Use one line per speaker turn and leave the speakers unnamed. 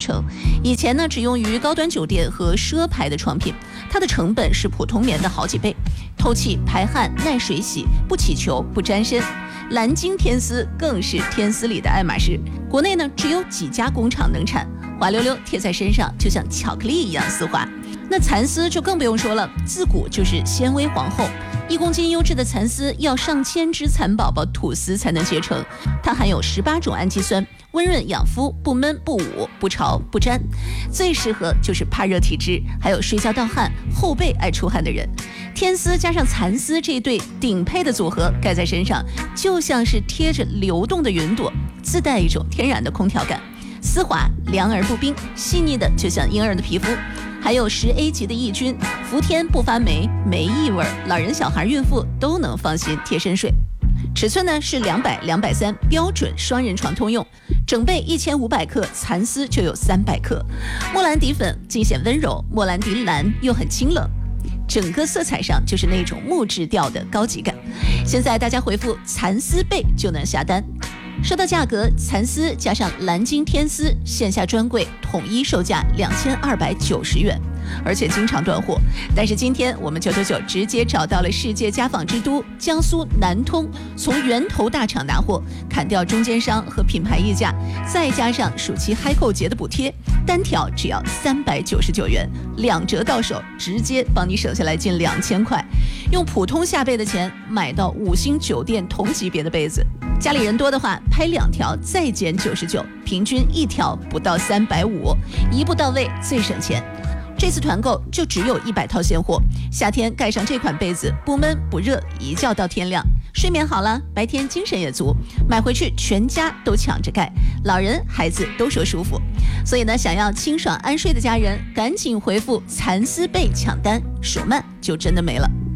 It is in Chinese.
成。以前呢，只用于高端酒店和奢牌的床品，它的成本是普通棉的好几倍，透气、排汗、耐水洗，不起球、不沾身。蓝鲸天丝更是天丝里的爱马仕，国内呢只有几家工厂能产，滑溜溜贴在身上就像巧克力一样丝滑。那蚕丝就更不用说了，自古就是纤维皇后，1公斤优质的蚕丝要上千只蚕宝宝吐丝才能结成，它含有18种氨基酸，温润养肤，不闷不捂不潮不粘，最适合就是怕热体质，还有睡觉盗汗、后背爱出汗的人。天丝加上蚕丝这一对顶配的组合，盖在身上就像是贴着流动的云朵，自带一种天然的空调感，丝滑凉而不冰，细腻的就像婴儿的皮肤。还有10A 级的抑菌，伏天不发霉，没异味，老人、小孩、孕妇都能放心贴身睡。尺寸呢是200、230，标准双人床通用。整被1500克，蚕丝就有300克。莫兰迪粉尽显温柔，莫兰迪蓝又很清冷。整个色彩上就是那种木质调的高级感。现在大家回复蚕丝被就能下单。说到价格，蚕丝加上蓝鲸天丝线下专柜统一售价2290元，而且经常断货。但是今天我们999直接找到了世界家纺之都江苏南通，从源头大厂拿货，砍掉中间商和品牌溢价，再加上暑期嗨购节的补贴，单条只要399元，2折到手，直接帮你省下来近2000块。用普通下被的钱买到5星酒店同级别的被子。家里人多的话，拍2条再减99，平均1条不到350，一步到位最省钱。这次团购就只有100套现货，夏天盖上这款被子，不闷不热，一觉到天亮，睡眠好了，白天精神也足，买回去全家都抢着盖，老人孩子都说舒服。所以呢，想要清爽安睡的家人，赶紧回复蚕丝被抢单，手慢就真的没了。